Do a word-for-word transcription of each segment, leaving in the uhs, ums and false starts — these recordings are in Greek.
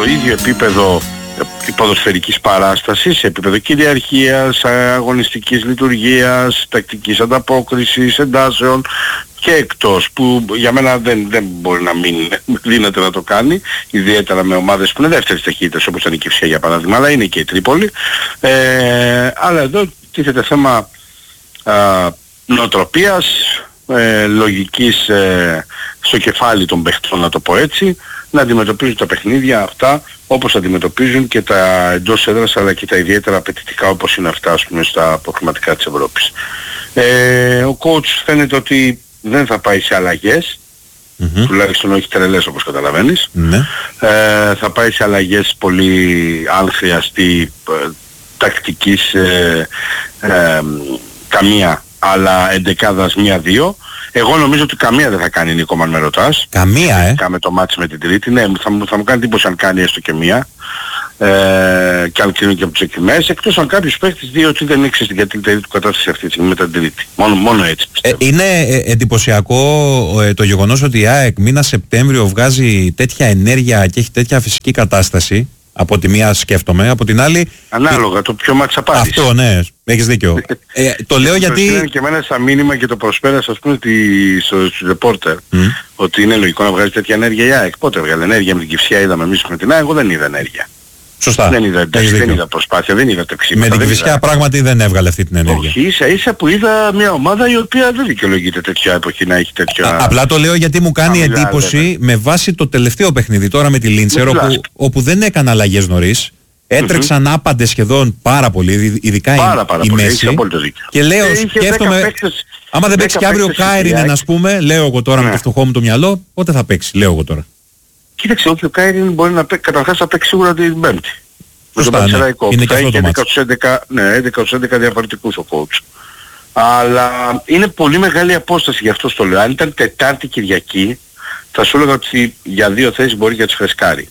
στο ίδιο επίπεδο η ποδοσφαιρικής παράστασης, σε επίπεδο κυριαρχίας, αγωνιστικής λειτουργίας, τακτικής ανταπόκρισης, εντάσεων και εκτός, που για μένα δεν, δεν μπορεί να μην δύναται να το κάνει, ιδιαίτερα με ομάδες που είναι δεύτερης ταχύτητας, όπως ήταν η Κυφσιά για παράδειγμα, αλλά είναι και η Τρίπολη. Ε, αλλά εδώ τίθεται θέμα α, νοοτροπίας, ε, λογικής ε, στο κεφάλι των παιχτών, να το πω έτσι, να αντιμετωπίζουν τα παιχνίδια αυτά όπως αντιμετωπίζουν και τα εντός έδρας, αλλά και τα ιδιαίτερα απαιτητικά όπως είναι αυτά, ας πούμε, στα προκριματικά της Ευρώπης. Ε, ο coach φαίνεται ότι δεν θα πάει σε αλλαγές, mm-hmm. τουλάχιστον όχι τρελές όπως καταλαβαίνεις. Mm-hmm. Ε, θα πάει σε αλλαγές πολύ αν χρειαστεί ε, τακτικής ε, ε, καμία, αλλά εντεκάδας μία-δύο. Εγώ νομίζω ότι καμία δεν θα κάνει, Νίκο, αν με ρωτάς. Καμία, ε. Κάμε το μάτς με την Τρίτη. Ναι, θα, θα μου κάνει εντύπωση αν κάνει έστω και μία. Ε, και αν κρίνουν και από τις εκκριμές. Εκτός αν κάποιος παίχτης δει ότι δεν ήξερε στην καλύτερη του κατάσταση αυτή τη στιγμή με την Τρίτη. Μόνο, μόνο έτσι πιστεύω. Ε, είναι ε, εντυπωσιακό ε, το γεγονός ότι η ΑΕΚ μήνα Σεπτέμβριο βγάζει τέτοια ενέργεια και έχει τέτοια φυσική κατάσταση. Από τη μία σκέφτομαι, από την άλλη... Ανάλογα, το πιο μάτς απάντηση. Αυτό, ναι, έχεις δίκιο. ε, το λέω γιατί... Το και εμένα σαν μήνυμα και το προσπέρασα, ας πούμε, στο, στο ρεπόρτερ, mm. ότι είναι λογικό να βγάζει τέτοια ενέργεια η ΑΕΚ. Πότε βγάλε ενέργεια με την Κυφσιά, είδαμε εμείς με την ΑΕΚ, εγώ δεν είδα ενέργεια. Σωστά. Δεν είδα, εντάξει, δεν είδα προσπάθεια, δεν είδα τεξίματα. Με την Κυφσιά πράγματι δεν έβγαλε αυτή την ενέργεια. Όχι, ίσα ίσα που είδα μια ομάδα η οποία δεν δικαιολογείται τέτοια εποχή να έχει τέτοια... Α, απλά το λέω γιατί μου κάνει αμυλά, εντύπωση βέβαια. Με βάση το τελευταίο παιχνίδι τώρα με τη Λίντσερ, όπου, όπου δεν έκανε αλλαγές νωρίς. Έτρεξαν mm-hmm. άπαντες σχεδόν πάρα πολύ, ειδικά πάρα, η, πάρα η πολύ, μέση. Και λέω, ε, σκέφτομαι, παίκτες, άμα δεν παίξει και αύριο Κάιρινεν, ας πούμε, λέω εγώ τώρα ναι. με το φτωχό μου το μυαλό, πότε θα παίξει, λέω εγώ τώρα. Κοίταξε, όποιο Κάιρινεν μπορεί να παίξει, καταρχάς θα παίξει σίγουρα την Πέμπτη. Σωστά, ναι. Είναι και αυτό το μάτς. Ναι, έντεκα έντεκα διαφορετικούς ο coach. Αλλά είναι πολύ μεγάλη απόσταση, γι' αυτό το λέω. Αν ήταν Τετάρτη Κυριακή, θα σου έλεγα ότι για δύο θέσεις μπορεί και να τις φρεσκάρει.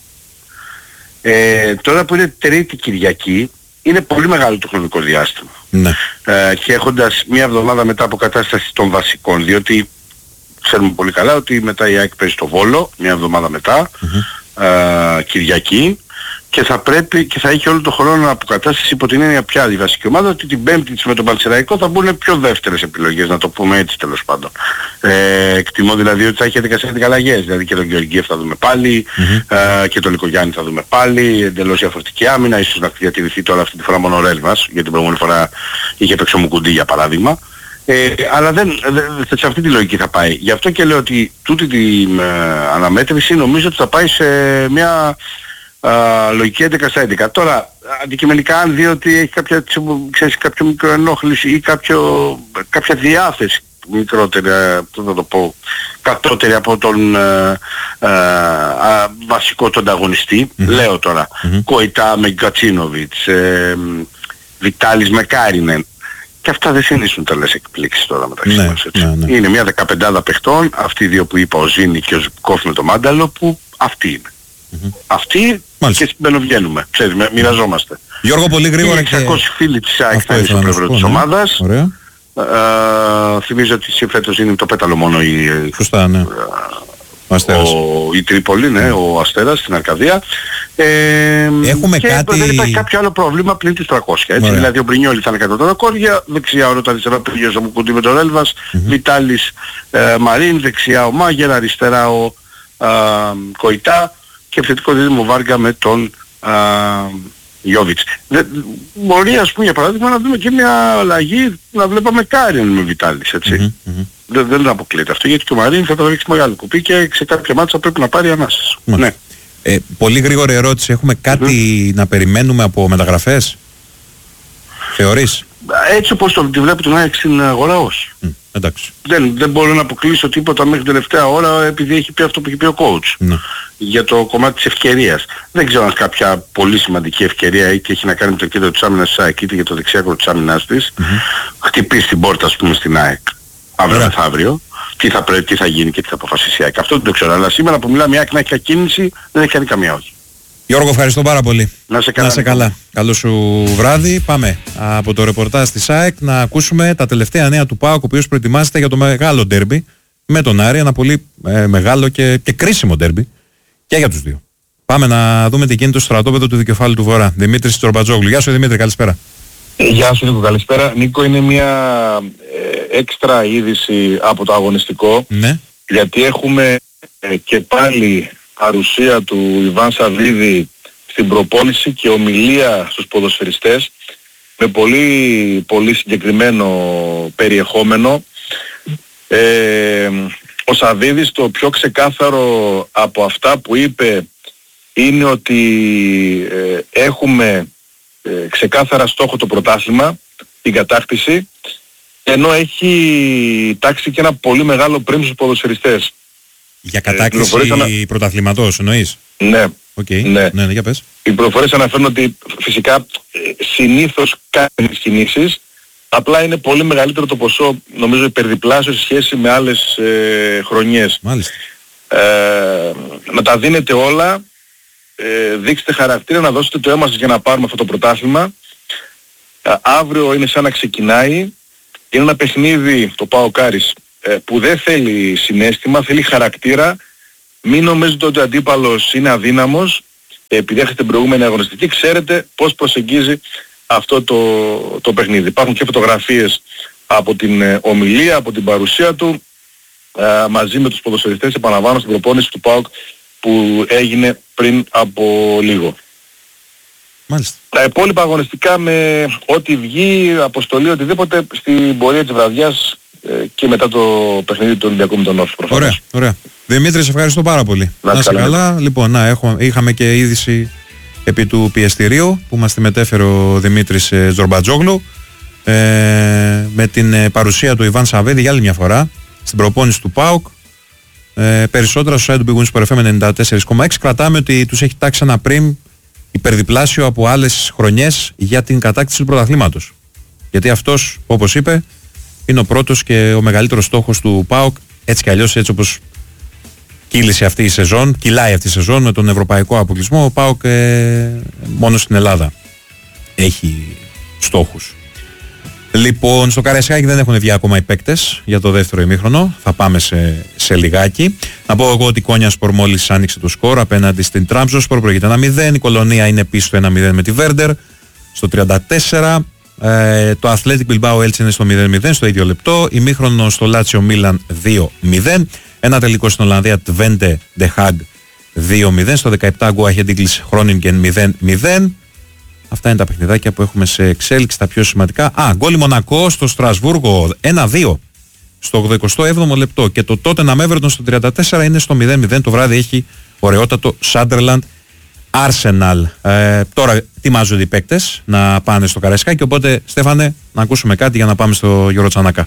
Ε, τώρα που είναι Τρίτη Κυριακή, είναι πολύ μεγάλο το χρονικό διάστημα. Ναι. Ε, και έχοντας μία εβδομάδα μετά από κατάσταση των βασικών, διότι ξέρουμε πολύ καλά ότι μετά η ΑΕΚ παίζει στο Βόλο, μία εβδομάδα μετά, mm-hmm. ε, Κυριακή, και θα πρέπει και θα έχει όλο το χρόνο αποκατάσταση υπό την έννοια πια η βασική ομάδα ότι την Πέμπτη της με τον Πανσεραϊκό θα μπουν πιο δεύτερες επιλογές, να το πούμε έτσι τέλος πάντων. Ε, εκτιμώ δηλαδή ότι θα έχει έντεκα έντεκα αλλαγές, δηλαδή και τον Γεωργίευ θα δούμε πάλι, mm-hmm. ε, και τον Λικογιάννη θα δούμε πάλι, εντελώς διαφορετική άμυνα, ίσως να διατηρηθεί τώρα αυτή τη φορά μόνο ο Ρέλμας, γιατί την προηγούμενη φορά είχε παίξει ο Μουκουντή για παράδειγμα. Ε, αλλά δεν, δεν, σε αυτή τη λογική θα πάει. Γι' αυτό και λέω ότι τούτη την ε, αναμέτρηση νομίζω ότι θα πάει σε μια Uh, λογική έντεκα έντεκα. Τώρα, αντικειμενικά αν δει ότι έχει κάποια, ξέρεις, κάποιο μικροενόχληση ή κάποιο, κάποια διάθεση μικρότερη, πώς να το πω, κατώτερη από τον uh, uh, uh, βασικό τον ανταγωνιστή, mm-hmm. λέω τώρα, mm-hmm. Κοϊτά με Γκατσίνοβιτς, ε, Βιτάλης με Κάιρινεν, και αυτά δεν συνήθουν τελές εκπλήξεις τώρα μεταξύ ναι, μας, έτσι. Ναι, ναι. Είναι μια δεκαπεντάδα παιχτών, αυτοί οι δύο που είπα, ο Ζήνη και ο Ζουκόφ με το Μάνταλο, που αυτοί είναι. Mm-hmm. Αυτοί μάλιστα. Και συμπαινοβγαίνουμε, ξέρεις, μοιραζόμαστε. Γιώργο, πολύ γρήγορα και... εξακόσιοι φίλοι της ΑΕΚ θα είναι στο πλευρό της ομάδας. Ωραία. Uh, θυμίζω ότι φέτος είναι το πέταλο μόνο η... Σωστά, ναι. Ο, ο, η Τρίπολη, ναι, ο Αστέρας στην Αρκαδία. Ε, Έχουμε και κάτι... δεν υπάρχει κάποιο άλλο πρόβλημα πλην τις τριακόσια. Έτσι. Δηλαδή ο Μπρινιόλη θα είναι κάτω τα κόρια, δεξιά ο Ρωταριστερά πήγε ο Μουκουντή με τον Ρέλβας, mm-hmm. Βιτάλης ε, Μαρίν, δεξιά ο Μάγερ, αριστερά ο ε, Κοϊτά και επιθετικό δίδυμο Βάργα με τον Γιόβιτς. Μπορεί, ας πούμε, για παράδειγμα να δούμε και μια αλλαγή, να βλέπαμε Κάιρινεν με Βιτάλης, έτσι. Mm-hmm, mm-hmm. Δεν, δεν αποκλείεται αυτό, γιατί και ο Μαρίν θα το ρίξει μεγάλο κουπί και σε κάποια μάτσα πρέπει να πάρει ανάσες. Mm-hmm. Ναι. Ε, πολύ γρήγορη ερώτηση. Έχουμε κάτι mm-hmm. να περιμένουμε από μεταγραφές, θεωρείς? Έτσι όπως το βλέπω τον ΑΕΚ στην αγορά, όχι. Mm, εντάξει. Δεν, δεν μπορώ να αποκλείσω τίποτα μέχρι την τελευταία ώρα, επειδή έχει πει αυτό που έχει πει ο coach. Mm. Για το κομμάτι της ευκαιρίας. Δεν ξέρω αν κάποια πολύ σημαντική ευκαιρία είτε έχει να κάνει με το κέντρο της άμυνας της ΑΕΚ είτε για το δεξιάκρο της άμυνας της, mm-hmm. χτυπήσει την πόρτα, ας πούμε, στην ΑΕΚ αύριο yeah. μεθαύριο. Τι θα, πρέπει, τι θα γίνει και τι θα αποφασίσει η ΑΕΚ. Αυτό δεν το ξέρω. Αλλά σήμερα που μιλάμε η ΑΕΚ να έχει κίνηση, δεν έχει κάνει καμία όχι. Γιώργο, ευχαριστώ πάρα πολύ. Να σε καλά. Να σε καλά. Καλό σου βράδυ. Πάμε από το ρεπορτάζ της ΑΕΚ να ακούσουμε τα τελευταία νέα του ΠΑΟΚ, ο οποίος προετοιμάζεται για το μεγάλο ντέρμπι με τον Άρη. Ένα πολύ ε, μεγάλο και, και κρίσιμο ντέρμπι και για τους δύο. Πάμε να δούμε τι γίνεται στο στρατόπεδο του Δικεφάλου του Βορρά. Δημήτρης Τζορμπατζόγλου. Γεια σου Δημήτρη, καλησπέρα. Γεια σου Νίκο, καλησπέρα. Νίκο, είναι μια ε, έξτρα είδηση από το αγωνιστικό. Ναι. Γιατί έχουμε ε, και πάλι παρουσία του Ιβάν Σαββίδη στην προπόνηση και ομιλία στους ποδοσφαιριστές με πολύ, πολύ συγκεκριμένο περιεχόμενο. Ε, ο Σαββίδης, το πιο ξεκάθαρο από αυτά που είπε είναι ότι ε, έχουμε ε, ξεκάθαρα στόχο το πρωτάθλημα, την κατάκτηση, ενώ έχει τάξει και ένα πολύ μεγάλο πρέμ στους ποδοσφαιριστές. Για κατάκτηση ε, ανα... πρωταθληματός εννοείς? Ναι. Okay. Ναι. Ναι, ναι, για πες. Οι πληροφορίες αναφέρουν ότι φυσικά ε, συνήθως κάνει τις κινήσεις, απλά είναι πολύ μεγαλύτερο το ποσό, νομίζω υπερδιπλάσιο σε σχέση με άλλες ε, χρονιές. Μάλιστα. Ε, να τα δίνετε όλα, ε, δείξτε χαρακτήρα, να δώσετε το αίμα σας για να πάρουμε αυτό το πρωτάθλημα. Ε, αύριο είναι σαν να ξεκινάει. Είναι ένα παιχνίδι, το ΠΑΟΚ Άρης, ε, που δεν θέλει συναίσθημα, θέλει χαρακτήρα. Μην νομίζετε ότι ο αντίπαλος είναι αδύναμος, ε, επειδή έχετε την προηγούμενη αγωνιστική, ξέρετε πώς προσεγγίζει αυτό το, το παιχνίδι. Υπάρχουν και φωτογραφίες από την ε, ομιλία, από την παρουσία του, ε, μαζί με τους ποδοσφαιριστές, επαναλαμβάνω, στην προπόνηση του ΠΑΟΚ που έγινε πριν από λίγο. Μάλιστα. Τα υπόλοιπα αγωνιστικά με ό,τι βγει, αποστολή, οτιδήποτε στην πορεία της βραδιάς ε, και μετά το παιχνίδι του Ολυμπιακού με τον Όφη. Ωραία, ωραία. Δημήτρη, σε ευχαριστώ πάρα πολύ. Να είσαι καλά. καλά. Λοιπόν, να, έχουμε, είχαμε και είδηση επί του πιεστηρίου που μας τη μετέφερε ο Δημήτρης ε, Τζορμπατζόγλου ε, με την ε, παρουσία του Ιβάν Σαββίδη για άλλη μια φορά στην προπόνηση του ΠΑΟΚ. Ε, περισσότερα στο site του Big Win Sport εφ εμ ενενήντα τέσσερα κόμμα έξι. Κρατάμε ότι τους έχει τάξει ένα πριμ υπερδιπλάσιο από άλλες χρονιές για την κατάκτηση του πρωταθλήματος. Γιατί αυτός, όπως είπε, είναι ο πρώτος και ο μεγαλύτερος στόχος του ΠΑΟΚ, έτσι κι αλλιώς, έτσι όπως κύλησε αυτή η σεζόν, κυλάει αυτή η σεζόν με τον ευρωπαϊκό αποκλεισμό. Ο ΠΑΟΚ ε, μόνο στην Ελλάδα έχει στόχους. Λοιπόν, στο Καραϊσκάκι δεν έχουν βγει ακόμα οι παίκτες για το δεύτερο ημίχρονο. Θα πάμε σε, σε λιγάκι. Να πω εγώ ότι η Konya Sport μόλις άνοιξε το σκορ απέναντι στην Trabzonspor, προηγείται ένα μηδέν. Η Κολονία είναι πίσω στο ένα μηδέν με τη Βέρντερ στο τριάντα τέσσερα. Ε, το Athletic Bilbao Elche είναι στο μηδέν μηδέν στο ίδιο λεπτό. Ημίχρονο στο Λάτσιο Μίλαν δύο μηδέν. Ένα τελικό στην Ολλανδία Twente The Hague δύο μηδέν. Στο δεκαεπτά Go Ahead Eagles Groningen μηδέν μηδέν. Αυτά είναι τα παιχνιδάκια που έχουμε σε εξέλιξη, τα πιο σημαντικά. Α, γκόλ Μονακό στο Στρασβούργο ένα δύο στο ογδοηκοστό έβδομο λεπτό. Και το Tottenham Everton στο τριάντα τέσσερα είναι στο μηδέν μηδέν. Το βράδυ έχει ωραιότατο Sunderland Arsenal. Ε, τώρα ετοιμάζονται οι παίκτες να πάνε στο Καραϊσκάκι. Οπότε, Στέφανε, να ακούσουμε κάτι για να πάμε στο Γιώργο Τσανακά.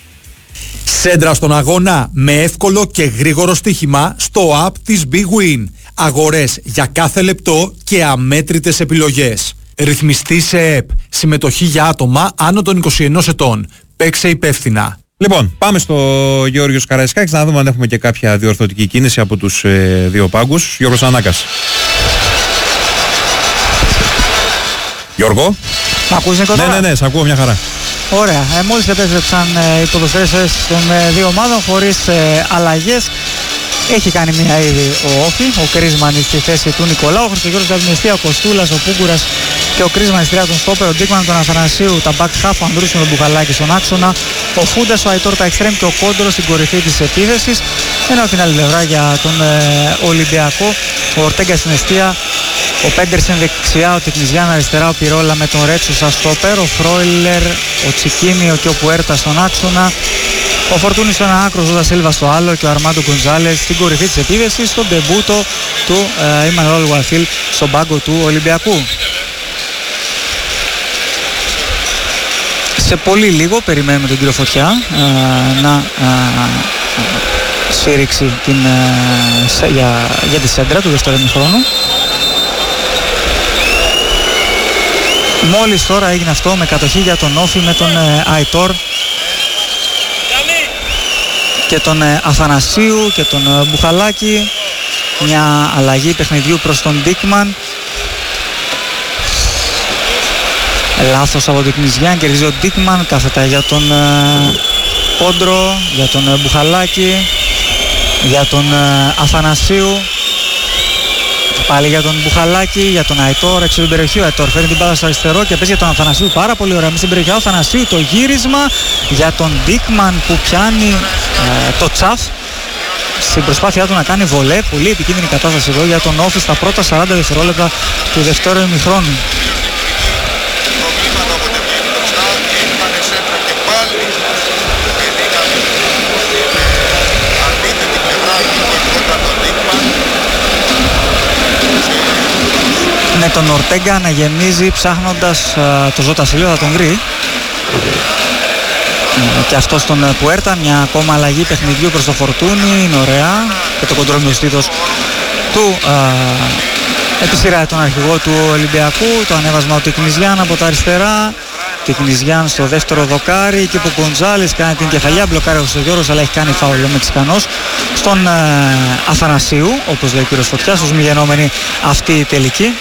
Σέντρα στον αγώνα με εύκολο και γρήγορο στοίχημα στο app της Big Win. Αγορές για κάθε λεπτό και αμέτρητες επιλογές. Ρυθμιστή σε ΕΠ. Συμμετοχή για άτομα άνω των είκοσι ενός ετών. Παίξε υπεύθυνα. Λοιπόν, πάμε στο Γιώργος Καραϊσκάκης να δούμε αν έχουμε και κάποια διορθωτική κίνηση από τους ε, δύο πάγκους. Γιώργος Ανάκας. Γιώργο. Μ' ακούς, Νίκο, τώρα? Ναι, ναι, ναι, σ' ακούω μια χαρά. Ωραία. Ε, μόλις επέστρεψαν ε, οι ποδοσφαιριστές των ε, δύο ομάδων χωρίς ε, αλλαγές. Έχει κάνει μια ήδη ο Όφη, ο Κρίσμαν στη θέση του Νικολάου, ο Χριστογιώργος Καδημιστή, ο Κοστούλας, ο Πούγκουρας και ο Κρίσμαν στη των Στόπερ, ο Ντίκμαν, τον Αθανασίου, τα back half, ο Ανδρούσης με τον Μπουχαλάκη στον άξονα, ο Φούντας, ο Αϊτόρ τα εξτρέμ και ο Κόντρος στην κορυφή της επίθεσης. Ενώ από την άλλη πλευρά για τον ε, Ολυμπιακό, ο Ορτέγκα στην αιστεία, ο Πέντερσεν δεξιά, ο Τεκνιζιάν αριστερά, ο Πιρόλα με τον Ρέτσο σαν στόπερ, ο Φρόιλερ, ο Τσικίνιο και ο Πουέρτα στον άξονα, ο Φορτούνης στο ένα άκρο, ο Δασίλβα στο άλλο και ο Αρμάντο Γκοντζάλες στην κορυφή της επίθεσης, στον ντεμπούτο του Ιμανουέλ Γουαφίλ στον πάγκο του Ολυμπιακού. Σε πολύ λίγο περιμένουμε τον κύριο Φωτιά ε, να ε, σφυρίξει την, ε, σε, για, για τη σέντρα του δεύτερου ημιχρόνου. Μόλις τώρα έγινε αυτό με κατοχή για τον Όφη με τον ε, Αϊτόρ και τον ε, Αθανασίου και τον ε, Μπουχαλάκη. Μια αλλαγή παιχνιδιού προς τον Ντίκμαν. Λάθος από την Κνιζιάν, κερδίζει ο Ντίκμαν, κάθετα για τον ε, Πόντρο, για τον ε, Μπουχαλάκη, για τον ε, Αθανασίου. Πάλι για τον Μπουχαλάκη, για τον Αϊτόρ, έξω την περιοχή. Ο Αϊτόρ φέρνει την μπάλα στο αριστερό και παίζει για τον Αθανασίου. Πάρα πολύ ωραία. Μέσα στην περιοχή ο Αθανασίου, το γύρισμα για τον Ντίκμαν που πιάνει ε, το τσαφ στην προσπάθειά του να κάνει βολέ. Πολύ επικίνδυνη κατάσταση εδώ για τον Όφη στα πρώτα σαράντα δευτερόλεπτα του δεύτερου ημιχρόνου. Με τον Ορτέγκα να γεμίζει ψάχνοντας α, το Ζωτασίλειο, θα τον βρει. Ε, και αυτό στον Πουέρτα, μια ακόμα αλλαγή παιχνιδιού προς το Φορτούνι, είναι ωραία. Και το κοντρόμιο στήθος του α, επιστηράει τον αρχηγό του Ολυμπιακού. Το ανέβασμα του Τικνιζιάν από τα αριστερά. Τικνιζιάν στο δεύτερο δοκάρι και που Γκοντζάλης κάνει την κεφαλιά, μπλοκάρει ο Γιώργος, αλλά έχει κάνει φάουλ ο Μεξικανός στον α, Αθανασίου, όπως λέει ο κύριος Φωτιάς, ως μη γενόμενη αυτή η τελική.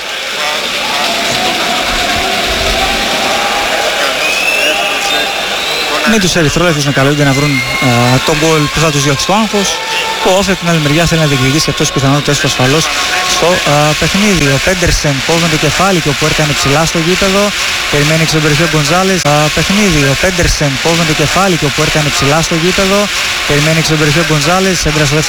Με τους ερυθρόλευκους να καλούνται να βρουν uh, τον γκολ που θα τους διώξει στο άγχος. Ο Όφη από την άλλη μεριά θέλει να διεκδικήσει αυτές τις πιθανότητες του ασφαλώς στο uh, παιχνίδι. Ο Πέντερσεν κόβει το κεφάλι και ο Πουέρτα είναι ψηλά στο γήπεδο. Περιμένει εξ τον περιοχή ο Γκοντζάλες. Uh, παιχνίδι. Ο Πέντερσεν κόβει το κεφάλι και ο Πουέρτα είναι ψηλά στο γήπεδο. Περιμένει εξ τον περιοχή ο Γκοντζάλες.